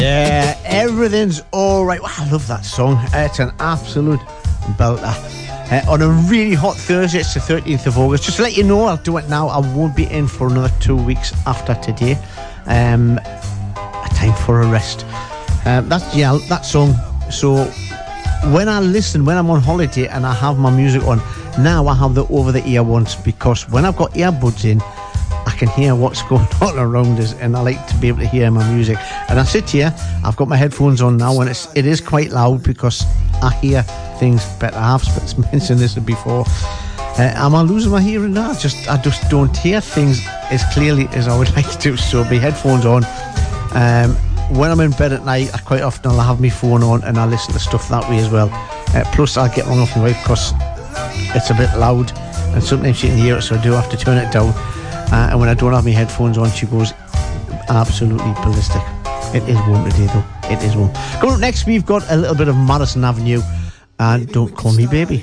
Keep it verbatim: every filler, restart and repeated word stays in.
Yeah, everything's all right. Wow, I love that song. It's an absolute belter. Uh, on a really hot Thursday, it's the thirteenth of August. Just to let you know, I'll do it now. I won't be in for another two weeks after today. Um, a time for a rest. Um, that's yeah, that song. So when I listen, when I'm on holiday and I have my music on, now I have the over-the-ear ones, because when I've got earbuds in, I can hear what's going on around us, and I like to be able to hear my music. And I sit here, I've got my headphones on now, and it's it is quite loud because I hear things better. I've mentioned this before. Uh, am I losing my hearing now? Just I just don't hear things as clearly as I would like to. So my headphones on. Um, when I'm in bed at night, I quite often I'll have my phone on and I listen to stuff that way as well. Uh, plus, I'll get wrong off my wife because it's a bit loud, and sometimes she can hear it, so I do have to turn it down. Uh, and when I don't have my headphones on, she goes absolutely ballistic. It is warm today, though. It is warm. Coming up next, we've got a little bit of Madison Avenue and Don't Call Me Baby.